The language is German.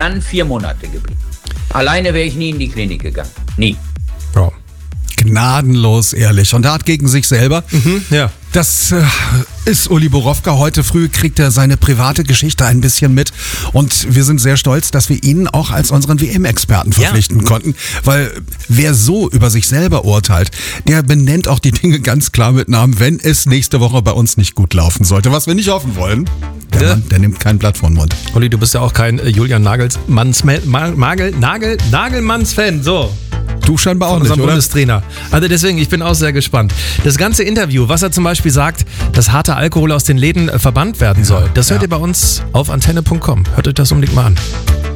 dann 4 Monate geblieben. Alleine wäre ich nie in die Klinik gegangen. Nie. Ja. Gnadenlos ehrlich und hart gegen sich selber. Ja. Das ist Uli Borowka. Heute früh kriegt er seine private Geschichte ein bisschen mit und wir sind sehr stolz, dass wir ihn auch als unseren WM-Experten verpflichten konnten, weil wer so über sich selber urteilt, der benennt auch die Dinge ganz klar mit Namen, wenn es nächste Woche bei uns nicht gut laufen sollte, was wir nicht hoffen wollen. Der Mann, der nimmt kein Blatt vor den Mund. Olli, du bist ja auch kein Julian Nagelmanns-Fan, so. Du scheinbar auch nicht, Unser oder? Bundestrainer. Also deswegen, ich bin auch sehr gespannt. Das ganze Interview, was er zum Beispiel sagt, dass harter Alkohol aus den Läden verbannt werden soll, das hört ihr bei uns auf antenne.com. Hört euch das unbedingt mal an.